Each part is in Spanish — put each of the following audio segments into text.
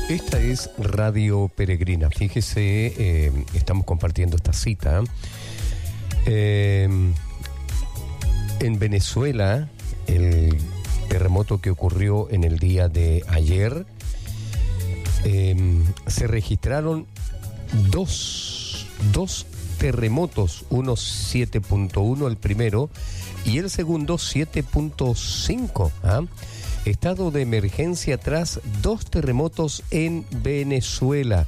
Esta es Radio Peregrina. Fíjese, estamos compartiendo esta cita. En Venezuela, el terremoto que ocurrió en el día de ayer, se registraron dos terremotos, uno 7.1 el primero y el segundo 7.5. Estado de emergencia tras dos terremotos en Venezuela.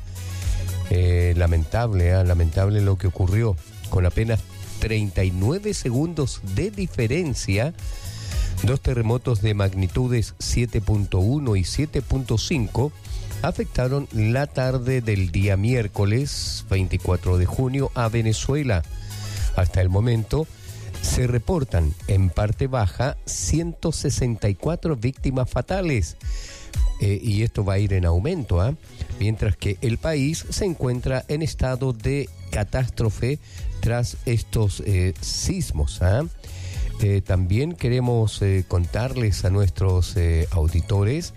Lamentable lo que ocurrió. Con apenas 39 segundos de diferencia, dos terremotos de magnitudes 7.1 y 7.5 afectaron la tarde del día miércoles 24 de junio a Venezuela. Hasta el momento se reportan en parte baja 164 víctimas fatales, y esto va a ir en aumento, mientras que el país se encuentra en estado de catástrofe tras estos sismos. También queremos contarles a nuestros auditores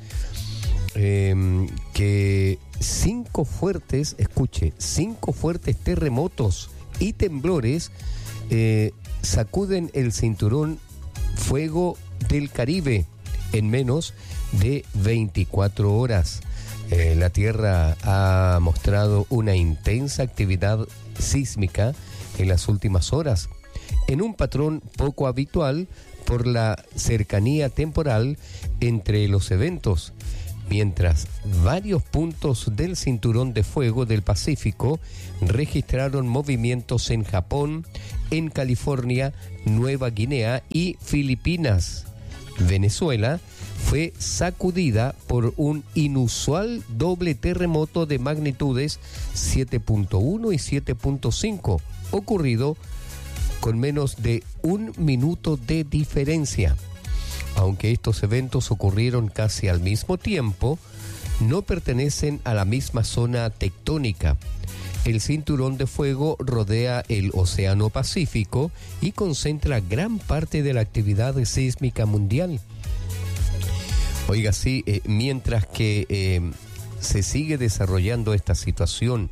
que cinco fuertes terremotos y temblores sacuden el cinturón fuego del Caribe en menos de 24 horas. La Tierra ha mostrado una intensa actividad sísmica en las últimas horas, en un patrón poco habitual por la cercanía temporal entre los eventos, mientras varios puntos del cinturón de fuego del Pacífico registraron movimientos en Japón, en California, Nueva Guinea y Filipinas. Venezuela fue sacudida por un inusual doble terremoto de magnitudes 7.1 y 7.5, ocurrido con menos de un minuto de diferencia. Aunque estos eventos ocurrieron casi al mismo tiempo, no pertenecen a la misma zona tectónica. El cinturón de fuego rodea el Océano Pacífico y concentra gran parte de la actividad sísmica mundial. Oiga, sí, mientras que se sigue desarrollando esta situación,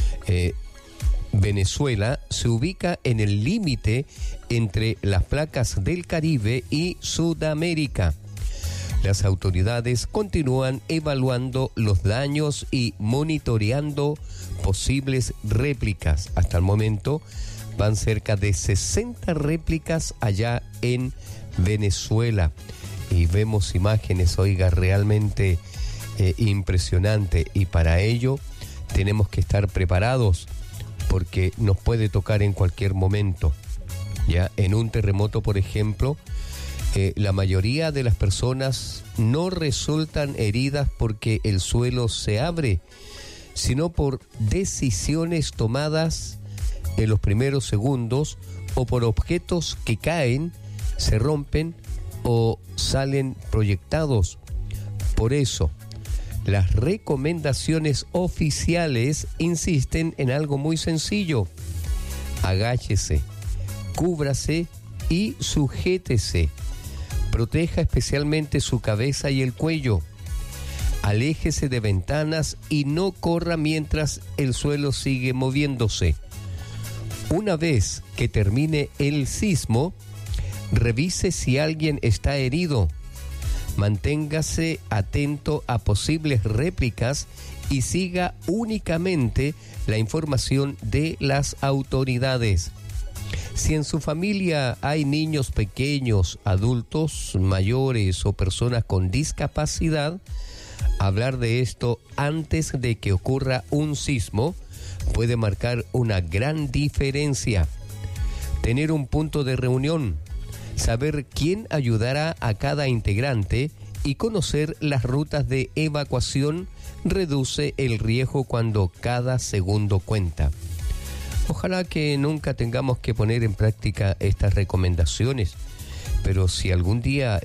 Venezuela se ubica en el límite entre las placas del Caribe y Sudamérica. Las autoridades continúan evaluando los daños y monitoreando posibles réplicas. Hasta el momento van cerca de 60 réplicas allá en Venezuela. Y vemos imágenes, oiga, realmente impresionante. Y para ello tenemos que estar preparados, porque nos puede tocar en cualquier momento. Ya en un terremoto, por ejemplo, la mayoría de las personas no resultan heridas porque el suelo se abre, sino por decisiones tomadas en los primeros segundos o por objetos que caen, se rompen o salen proyectados. Por eso, las recomendaciones oficiales insisten en algo muy sencillo: agáchese, cúbrase y sujétese. Proteja especialmente su cabeza y el cuello. Aléjese de ventanas y no corra mientras el suelo sigue moviéndose. Una vez que termine el sismo, revise si alguien está herido. Manténgase atento a posibles réplicas y siga únicamente la información de las autoridades. Si en su familia hay niños pequeños, adultos mayores o personas con discapacidad, hablar de esto antes de que ocurra un sismo puede marcar una gran diferencia. Tener un punto de reunión, saber quién ayudará a cada integrante y conocer las rutas de evacuación reduce el riesgo cuando cada segundo cuenta. Ojalá que nunca tengamos que poner en práctica estas recomendaciones, pero si algún día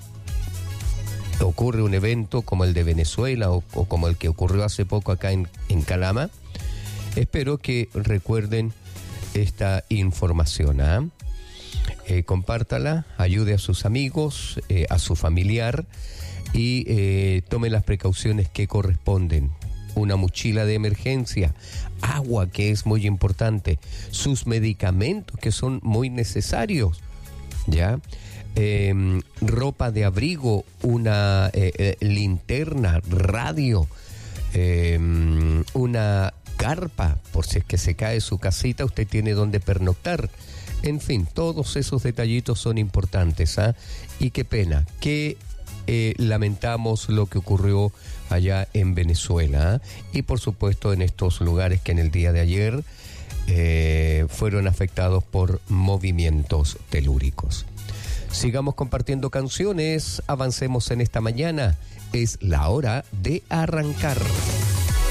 ocurre un evento como el de Venezuela o como el que ocurrió hace poco acá en Calama, espero que recuerden esta información. Compártala, ayude a sus amigos, a su familiar, y tomen las precauciones que corresponden. Una mochila de emergencia, agua, que es muy importante, sus medicamentos, que son muy necesarios, ¿ya? Ropa de abrigo, una linterna, radio, una carpa, por si es que se cae su casita, usted tiene donde pernoctar. En fin, todos esos detallitos son importantes, ¿ah? Y qué pena, lamentamos lo que ocurrió allá en Venezuela, ¿ah? Y por supuesto en estos lugares que en el día de ayer fueron afectados por movimientos telúricos. Sigamos compartiendo canciones, avancemos en esta mañana. Es la hora de arrancar.